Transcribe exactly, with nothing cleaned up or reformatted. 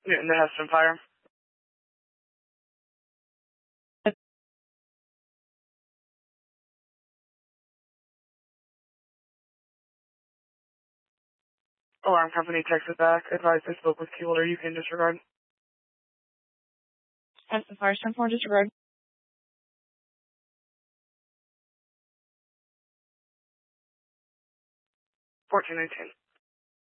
Newton to Heston Fire. Alarm company texted back. Advised I spoke with Key Holder. You can disregard. Heston Fire, ten four, disregard. fourteen nineteen.